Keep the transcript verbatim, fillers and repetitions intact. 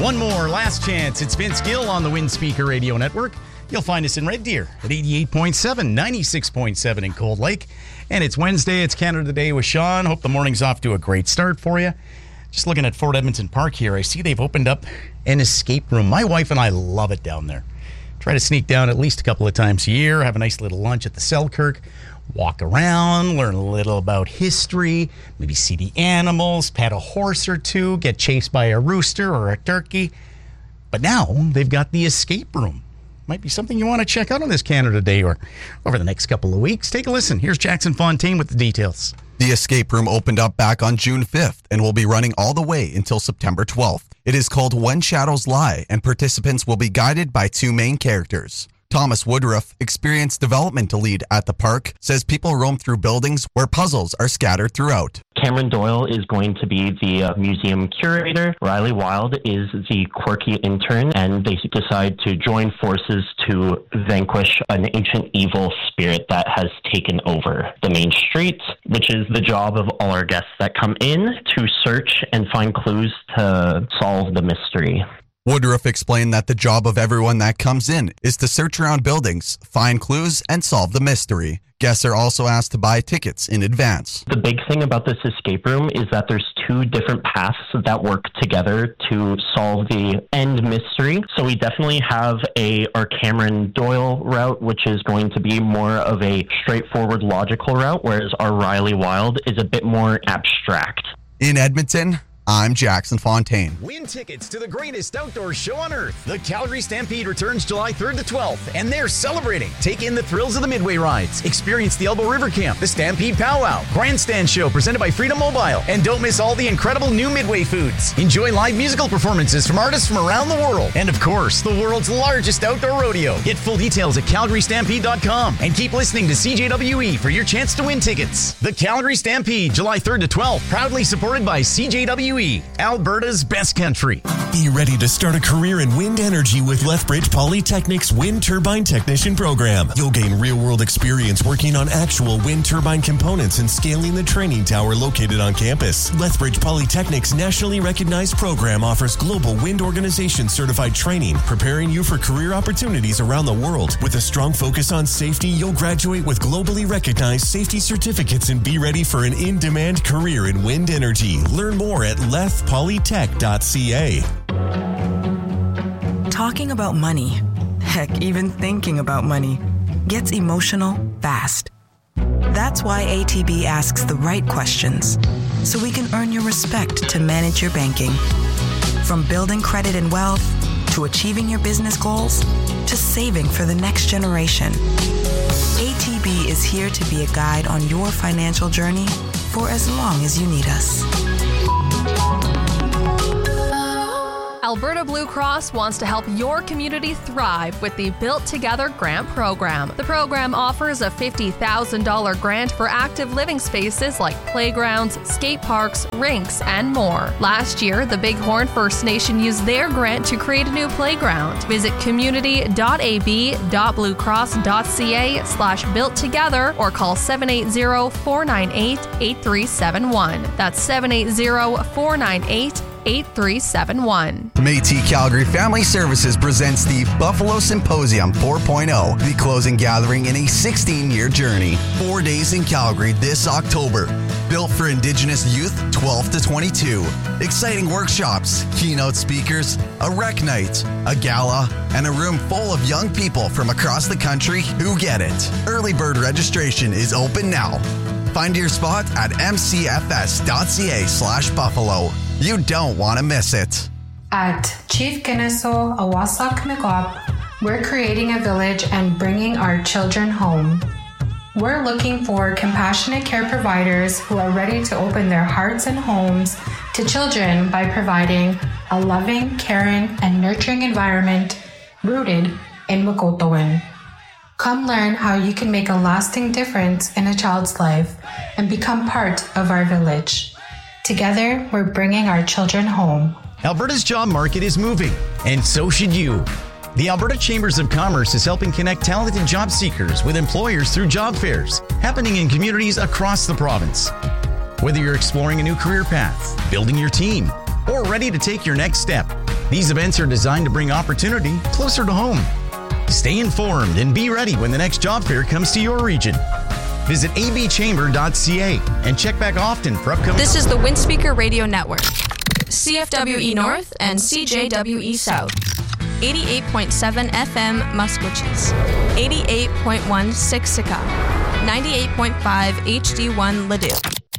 One more, last chance. It's Vince Gill on the Windspeaker Radio Network. You'll find us in Red Deer at eighty-eight point seven, ninety-six point seven in Cold Lake. And it's Wednesday. It's Canada Day with Sean. Hope the morning's off to a great start for you. Just looking at Fort Edmonton Park here, I see they've opened up an escape room. My wife and I love it down there. Try to sneak down at least a couple of times a year, have a nice little lunch at the Selkirk, walk around, learn a little about history, maybe see the animals, pet a horse or two, get chased by a rooster or a turkey. But now they've got the escape room. Might be something you want to check out on this Canada Day or over the next couple of weeks. Take a listen. Here's Jackson Fontaine with the details. The escape room opened up back on June fifth and will be running all the way until September twelfth. It is called When Shadows Lie, and participants will be guided by two main characters. Thomas Woodruff, experienced development lead at the park, says people roam through buildings where puzzles are scattered throughout. Cameron Doyle is going to be the uh, museum curator. Riley Wild is the quirky intern, and they decide to join forces to vanquish an ancient evil spirit that has taken over the main street, which is the job of all our guests that come in to search and find clues to solve the mystery. Woodruff explained that the job of everyone that comes in is to search around buildings, find clues, and solve the mystery. Guests are also asked to buy tickets in advance. The big thing about this escape room is that there's two different paths that work together to solve the end mystery. So we definitely have a our Cameron Doyle route, which is going to be more of a straightforward, logical route, whereas our Riley Wild is a bit more abstract. In Edmonton, I'm Jackson Fontaine. Win tickets to the greatest outdoor show on earth. The Calgary Stampede returns July third to twelfth, and they're celebrating. Take in the thrills of the Midway rides. Experience the Elbow River Camp, the Stampede Powwow, Grandstand Show presented by Freedom Mobile, and don't miss all the incredible new Midway foods. Enjoy live musical performances from artists from around the world, and of course, the world's largest outdoor rodeo. Get full details at calgary stampede dot com, and keep listening to C J W E for your chance to win tickets. The Calgary Stampede, July third to twelfth, proudly supported by C J W E, Alberta's best country. Be ready to start a career in wind energy with Lethbridge Polytechnic's Wind Turbine Technician Program. You'll gain real-world experience working on actual wind turbine components and scaling the training tower located on campus. Lethbridge Polytechnic's nationally recognized program offers global wind organization certified training, preparing you for career opportunities around the world. With a strong focus on safety, you'll graduate with globally recognized safety certificates and be ready for an in-demand career in wind energy. Learn more at leth polytech dot c a. Talking about money, heck, even thinking about money, gets emotional fast. That's why A T B asks the right questions, so we can earn your respect to manage your banking. From building credit and wealth, to achieving your business goals, to saving for the next generation. A T B is here to be a guide on your financial journey for as long as you need us. Alberta Blue Cross wants to help your community thrive with the Built Together Grant Program. The program offers a fifty thousand dollars grant for active living spaces like playgrounds, skate parks, rinks, and more. Last year, the Bighorn First Nation used their grant to create a new playground. Visit community dot a b dot blue cross dot c a slash built together or call seven eight zero, four nine eight, eight three seven one. That's seven eight zero, four nine eight, eight three seven one. Métis Calgary Family Services presents the Buffalo Symposium four point oh, the closing gathering in a sixteen-year journey. Four days in Calgary this October. Built for Indigenous youth twelve to twenty-two. Exciting workshops, keynote speakers, a rec night, a gala, and a room full of young people from across the country who get it. Early bird registration is open now. Find your spot at m c f s dot c a slash buffalo. You don't want to miss it. At Chief Kennesaw Awasak Miigwech, we're creating a village and bringing our children home. We're looking for compassionate care providers who are ready to open their hearts and homes to children by providing a loving, caring, and nurturing environment rooted in Wekotowin. Come learn how you can make a lasting difference in a child's life and become part of our village. Together, we're bringing our children home. Alberta's job market is moving, and so should you. The Alberta Chambers of Commerce is helping connect talented job seekers with employers through job fairs happening in communities across the province. Whether you're exploring a new career path, building your team, or ready to take your next step, These events are designed to bring opportunity closer to home. Stay informed and be ready when the next job fair comes to your region. Visit a b chamber dot c a and check back often for upcoming... This is the Windspeaker Radio Network. C F W E North and C J W E South. eighty-eight point seven F M Musquechies. eighty-eight point one Siksika. ninety-eight point five H D one Leduc.